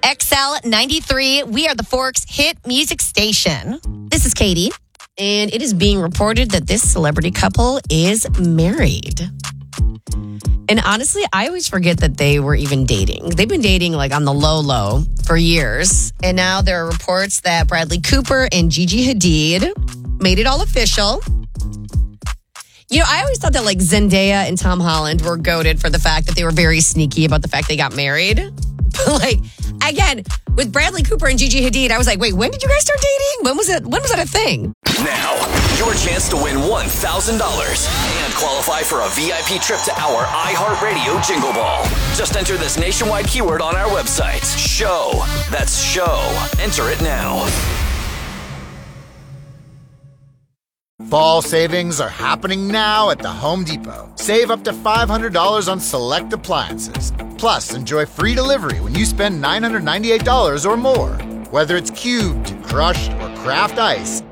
XL 93. We are the Forks hit music station. This is Katie, and it is being reported that this celebrity couple is married. And honestly, I always forget that they were even dating. They've been dating like on the low for years. And now there are reports that Bradley Cooper and Gigi Hadid made it all official. You know, I always thought that like Zendaya and Tom Holland were goated for the fact that they were very sneaky about the fact they got married. But like, again, with Bradley Cooper and Gigi Hadid, I was like, wait, when did you guys start dating? When was that a thing? Now, your chance to win $1,000 and qualify for a VIP trip to our iHeartRadio Jingle Ball. Just enter this nationwide keyword on our website. Show. That's show. Enter it now. Fall savings are happening now at the Home Depot. Save up to $500 on select appliances. Plus, enjoy free delivery when you spend $998 or more. Whether it's cubed, crushed, or craft ice,